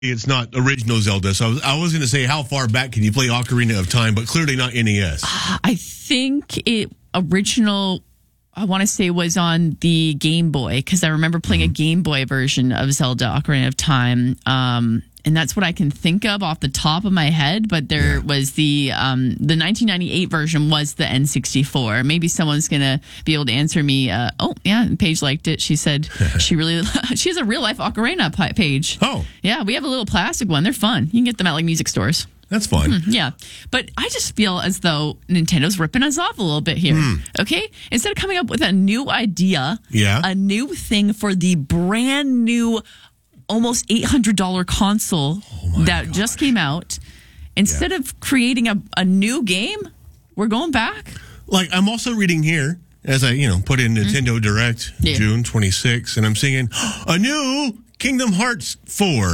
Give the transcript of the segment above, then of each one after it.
It's not original Zelda, so I was going to say how far back can you play Ocarina of Time, but clearly not NES. I think original, I want to say, was on the Game Boy, because I remember playing a Game Boy version of Zelda Ocarina of Time. And that's what I can think of off the top of my head. But there was the 1998 version was the N64. Maybe someone's going to be able to answer me. Paige liked it. She said she has a real life Ocarina Paige. Oh. Yeah, we have a little plastic one. They're fun. You can get them at like music stores. That's fun. Yeah. But I just feel as though Nintendo's ripping us off a little bit here. Okay? Instead of coming up with a new idea, a new thing for the brand new almost $800 console just came out. Instead of creating a new game, we're going back. Like, I'm also reading here, as I, put in Nintendo Direct, June 26, and I'm seeing a new Kingdom Hearts 4.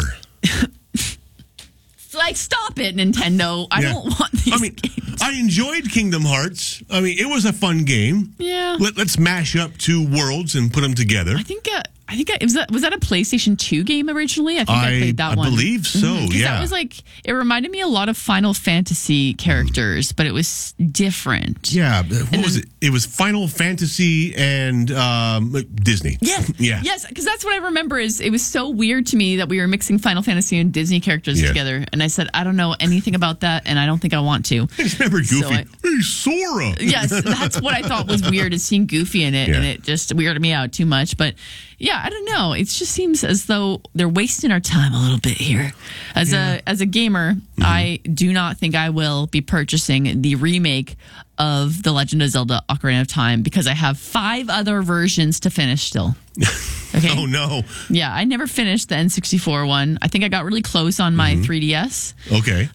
Like, stop it, Nintendo. I don't want these games. I enjoyed Kingdom Hearts. It was a fun game. Yeah. Let's mash up two worlds and put them together. I think was that a PlayStation 2 game originally? I played that one. I believe so, yeah. That was it reminded me a lot of Final Fantasy characters, but it was different. Yeah. What was it? It was Final Fantasy and Disney. Yes. Yeah. Yes, because that's what I remember is it was so weird to me that we were mixing Final Fantasy and Disney characters together. And I said, I don't know anything about that, and I don't think I want to. I just remember Goofy. Hey, Sora. Yes, that's what I thought was weird, is seeing Goofy in it, and it just weirded me out too much. But yeah, I don't know. It just seems as though they're wasting our time a little bit here. As a gamer, I do not think I will be purchasing the remake of The Legend of Zelda Ocarina of Time, because I have 5 other versions to finish still. Okay? Oh, no. Yeah, I never finished the N64 one. I think I got really close on my 3DS. Okay.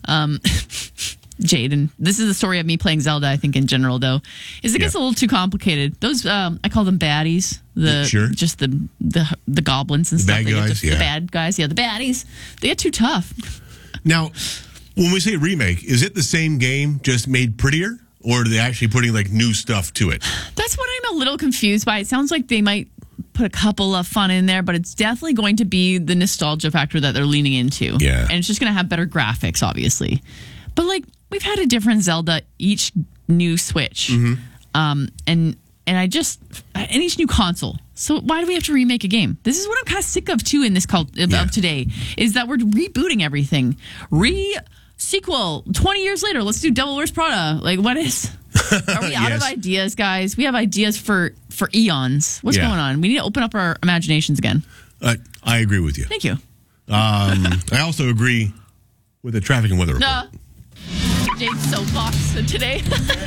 Jade, and this is the story of me playing Zelda, I think, in general, though, is it gets a little too complicated. Those, I call them baddies. Just the goblins and the stuff. Bad guys, the bad guys, the baddies. They get too tough. Now, when we say remake, is it the same game, just made prettier? Or are they actually putting, new stuff to it? That's what I'm a little confused by. It sounds like they might put a couple of fun in there, but it's definitely going to be the nostalgia factor that they're leaning into. Yeah. And it's just going to have better graphics, obviously. But, we've had a different Zelda each new Switch. And each new console. So why do we have to remake a game? This is what I'm kind of sick of, too, in this cult of today, is that we're rebooting everything. Sequel 20 years later, let's do Devil Wears Prada. What is? Are we out of ideas, guys? We have ideas for eons. What's going on? We need to open up our imaginations again. I agree with you. Thank you. I also agree with the traffic and weather report. Jade's soapbox today.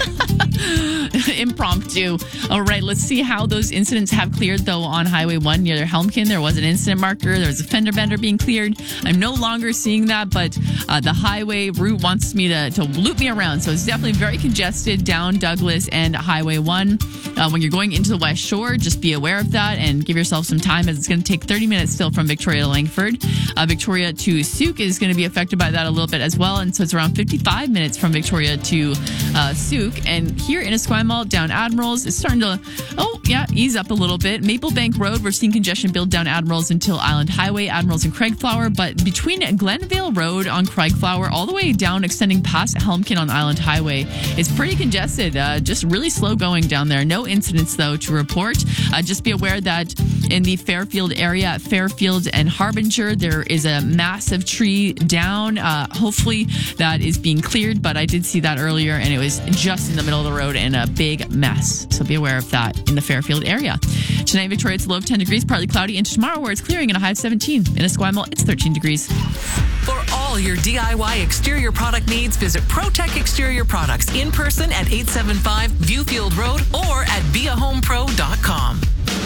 Impromptu. All right, let's see how those incidents have cleared, though, on Highway 1 near Helmkin. There was an incident marker. There was a fender bender being cleared. I'm no longer seeing that, but the highway route wants me to loop me around. So it's definitely very congested down Douglas and Highway 1. When you're going into the West Shore, just be aware of that and give yourself some time, as it's going to take 30 minutes still from Victoria to Langford. Victoria to Souk is going to be affected by that a little bit as well. And so it's around 55 minutes from Victoria to Souk. And here in Esquimalt, down Admirals, it's starting to, ease up a little bit. Maple Bank Road, we're seeing congestion build down Admirals until Island Highway, Admirals and Craigflower. But between Glenvale Road on Craigflower all the way down, extending past Helmkin on Island Highway, it's pretty congested. Just really slow going down there. No incidents, though, to report. Just be aware that in the Fairfield area, at Fairfield and Harbinger, there is a massive tree down. Hopefully that is being cleared, but I did see that earlier, and it was just in the middle of the road and a big mess. So be aware of that in the Fairfield area. Tonight, Victoria, it's a low of 10 degrees, partly cloudy. Into tomorrow, where it's clearing and a high of 17. In Esquimalt, it's 13 degrees. For all your DIY exterior product needs, visit ProTech Exterior Products in person at 875 Viewfield Road or at viahomepro.com.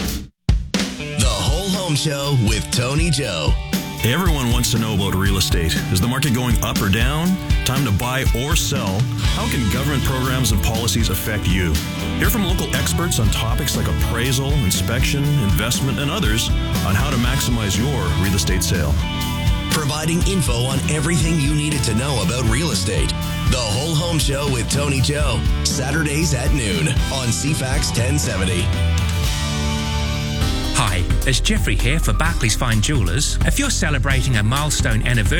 The Whole Home Show with Tony Joe. Everyone wants to know about real estate. Is the market going up or down? Time to buy or sell? How can government programs and policies affect you? Hear from local experts on topics like appraisal, inspection, investment, and others on how to maximize your real estate sale. Providing info on everything you needed to know about real estate. The Whole Home Show with Tony Joe. Saturdays at noon on CFAX 1070. Hi, it's Jeffrey here for Barclays Fine Jewellers. If you're celebrating a milestone anniversary